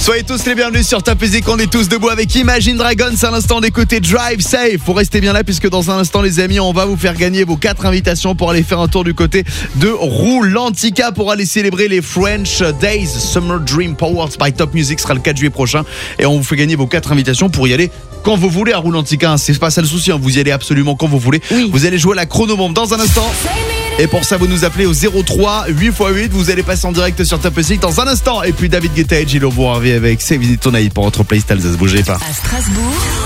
Soyez tous les bienvenus sur Top Music, on est tous debout avec Imagine Dragons à l'instant d'écouter Drive Safe. Faut rester bien là puisque dans un instant les amis, on va vous faire gagner vos 4 invitations pour aller faire un tour du côté de Roulantica pour aller célébrer les French Days Summer Dream Powered by Top Music. Ce sera le 4 juillet prochain et on vous fait gagner vos 4 invitations pour y aller quand vous voulez à Roulantica. C'est pas ça le souci, vous y allez absolument quand vous voulez. Oui. Vous allez jouer à la chronomombe dans un instant. Et pour ça, vous nous appelez au 03 8x8. Vous allez passer en direct sur Top Music dans un instant. Et puis David Guetta et Gillo vont arriver avec Save It Tonight pour votre playlist Alsace. Bougez pas. À Strasbourg,